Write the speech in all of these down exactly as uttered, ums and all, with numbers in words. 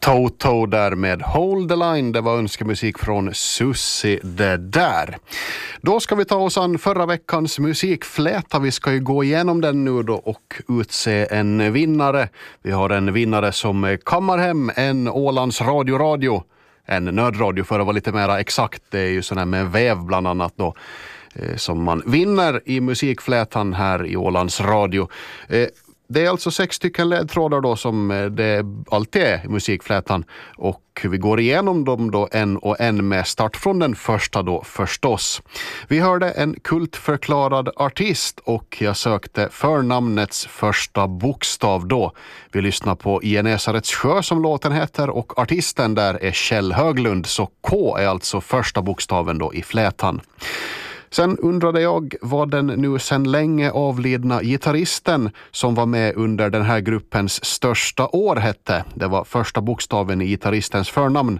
Toto där med Hold the Line, det var önskemusik från Susie det där. Då ska vi ta oss an förra veckans musikfläta. Vi ska ju gå igenom den nu då och utse en vinnare. Vi har en vinnare som kammar hem en Ålands Radio Radio, en nödradio för att vara lite mer exakt. Det är ju sån här med väv bland annat då, som man vinner i musikflätan här i Ålands Radio. Det är alltså sex stycken ledtrådar då som det alltid är i musikflätan, och vi går igenom dem då en och en med start från den första då förstås. Vi hörde en kultförklarad artist och jag sökte förnamnets första bokstav då. Vi lyssnar på Genesarets sjö som låten heter, och artisten där är Kjell Höglund, så K är alltså första bokstaven då i flätan. Sen undrade jag vad den nu sedan länge avlidna gitarristen som var med under den här gruppens största år hette. Det var första bokstaven i gitarristens förnamn.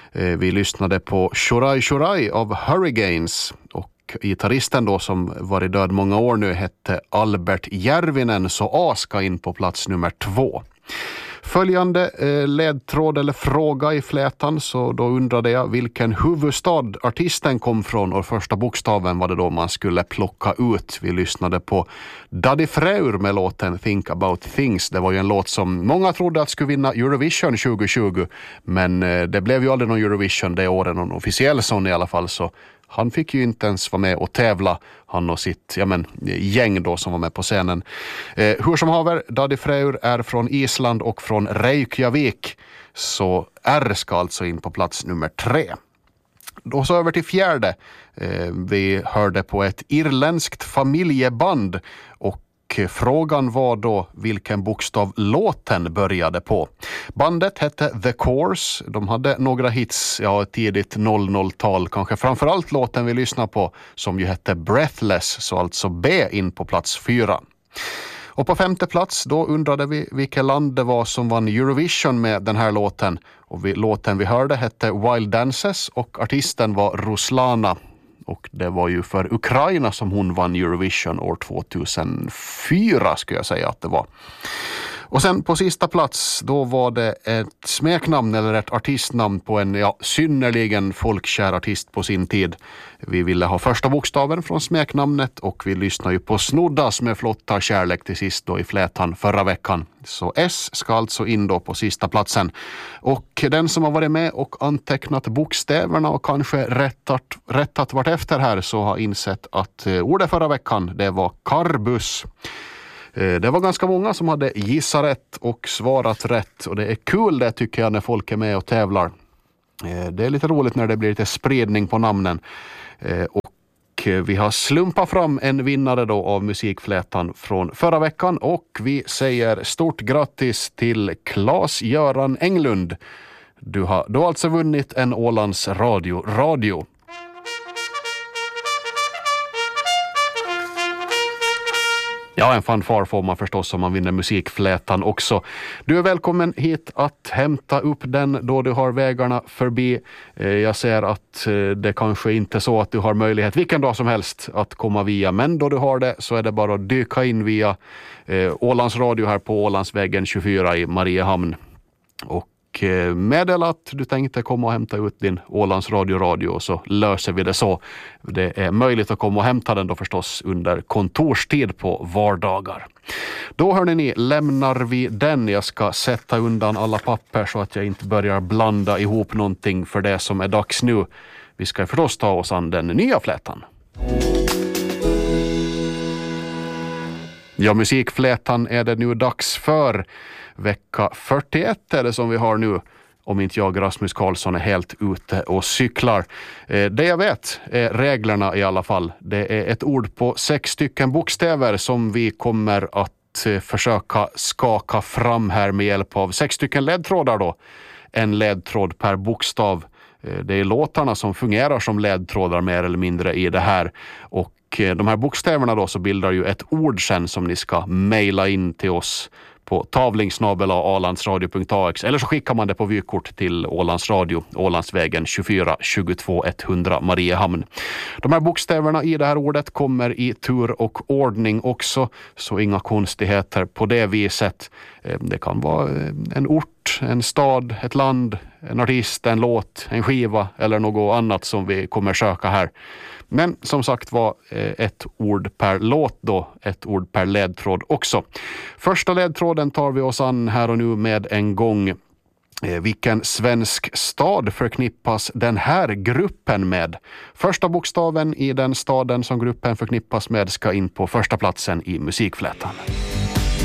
Vi lyssnade på Shurai Shurai av Hurricanes, och gitarristen då som varit död många år nu hette Albert Järvinen, så A ska in på plats nummer två. Följande eh, ledtråd eller fråga i flätan, så då undrade jag vilken huvudstad artisten kom från, och första bokstaven var det då man skulle plocka ut. Vi lyssnade på Daddy Freyr med låten Think About Things. Det var ju en låt som många trodde att skulle vinna Eurovision tjugo tjugo, men eh, det blev ju aldrig någon Eurovision det året, någon officiell sån i alla fall, så han fick ju inte ens vara med och tävla, han och sitt ja men, gäng då som var med på scenen. Eh, hur som haver, Daddy Freyr är från Island och från Reykjavik, så R ska alltså in på plats nummer tre. Då så över till fjärde. Eh, vi hörde på ett irländskt familjeband, och frågan var då vilken bokstav låten började på. Bandet hette The Course. De hade några hits, ja, tidigt noll noll-tal. Kanske framförallt låten vi lyssnar på som ju hette Breathless, så alltså B in på plats fyra. Och på femte plats då undrade vi vilket land det var som vann Eurovision med den här låten. Och vi, låten vi hörde hette Wild Dances och artisten var Ruslana. Och det var ju för Ukraina som hon vann Eurovision år tvåtusenfyra skulle jag säga att det var. Och sen på sista plats då var det ett smeknamn eller ett artistnamn på en ja, synnerligen folkkär artist på sin tid. Vi ville ha första bokstaven från smeknamnet, och vi lyssnar ju på Snoddas med Flotta kärlek till sist då i flätan förra veckan. Så S ska alltså in då på sista platsen. Och den som har varit med och antecknat bokstäverna och kanske rättat, rättat vart efter här, så har insett att ordet förra veckan det var karbus. Det var ganska många som hade gissat rätt och svarat rätt, och det är kul det tycker jag när folk är med och tävlar. Det är lite roligt när det blir lite spridning på namnen. Och vi har slumpat fram en vinnare då av musikflätan från förra veckan, och vi säger stort grattis till Claes-Göran Englund. Du har, du har alltså vunnit en Ålands Radio Radio. Ja, en fanfar får man förstås om man vinner musikflätan också. Du är välkommen hit att hämta upp den då du har vägarna förbi. Jag ser att det kanske inte är så att du har möjlighet vilken dag som helst att komma via, men då du har det så är det bara att dyka in via Ålands Radio här på Ålandsvägen tjugofyra i Mariehamn. Och meddela att du tänkte komma och hämta ut din Ålands Radio Radio, så löser vi det så. Det är möjligt att komma och hämta den då förstås under kontorstid på vardagar. Då hörni ni, lämnar vi den. Jag ska sätta undan alla papper så att jag inte börjar blanda ihop någonting för det som är dags nu. Vi ska förstås ta oss an den nya flätan. Ja, musikflätan är det nu dags för. Vecka fyrtioett är det som vi har nu, om inte jag, Rasmus Karlsson, är helt ute och cyklar. Det jag vet är reglerna i alla fall. Det är ett ord på sex stycken bokstäver som vi kommer att försöka skaka fram här med hjälp av sex stycken ledtrådar då. En ledtråd per bokstav. Det är låtarna som fungerar som ledtrådar mer eller mindre i det här. Och de här bokstäverna då så bildar ju ett ord sen som ni ska mejla in till oss på tavlingsnabel alandsradio punkt a x, eller så skickar man det på vykort till Ålands Radio, Ålandsvägen tjugofyra tjugotvå etthundra Mariehamn. De här bokstäverna i det här ordet kommer i tur och ordning också, så inga konstigheter på det viset. Det kan vara en ort en stad, ett land, en artist, en låt, en skiva eller något annat som vi kommer söka här. Men som sagt var ett ord per låt då, ett ord per ledtråd också. Första ledtråden tar vi oss an här och nu med en gång. Vilken svensk stad förknippas den här gruppen med? Första bokstaven i den staden som gruppen förknippas med ska in på första platsen i musikflätan.